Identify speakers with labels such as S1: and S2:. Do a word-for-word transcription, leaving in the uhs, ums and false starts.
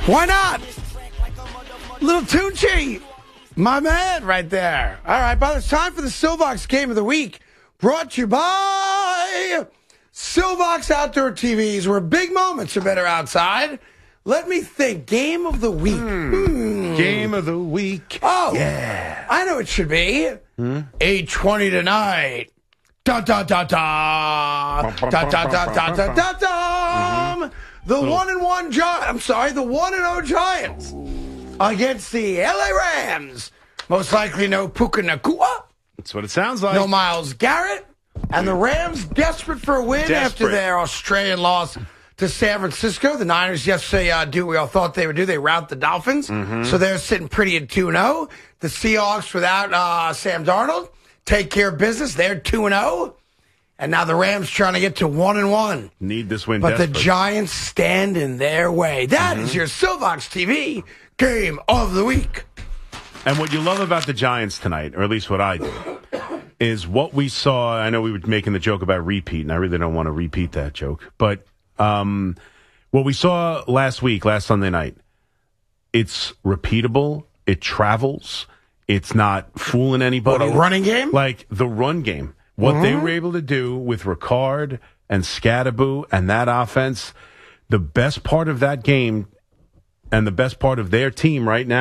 S1: Why not? Little Tunchi, my man right there. All right, brother, it's time for the Silvox Game of the Week, brought to you by Silvox Outdoor T Vs, where big moments are better outside. Let me think. Game of the Week.
S2: Mm.
S1: Hmm.
S2: Game of the Week.
S1: Oh,
S2: yeah.
S1: I know it should be.
S2: Hmm?
S1: eight twenty tonight. Da da da da. Da da da da da da da. The one and one Giants. I'm sorry, the one and oh Giants against the L A Rams. Most likely no Puka Nacua.
S2: That's what it sounds like.
S1: No Myles Garrett. And the Rams desperate for a win
S2: Desperate.
S1: after their Australian loss to San Francisco. The Niners yesterday uh, do what we all thought they would do. They rout the Dolphins. Mm-hmm. So they're sitting pretty at two and oh. The Seahawks without uh, Sam Darnold take care of business. They're two and oh. And now the Rams trying to get to one and one.
S2: Need this win
S1: But
S2: desperate.
S1: the Giants stand in their way. That
S2: Mm-hmm.
S1: is your Silvox T V Game of the Week.
S2: And what you love about the Giants tonight, or at least what I do, is what we saw. I know we were making the joke about repeat, and I really don't want to repeat that joke. But um, what we saw last week, last Sunday night, it's repeatable. It travels. It's not fooling anybody.
S1: What, a running game?
S2: Like the run game. What
S1: Mm-hmm.
S2: they were able to do with Ricard and Scadaboo and that offense, the best part of that game and the best part of their team right now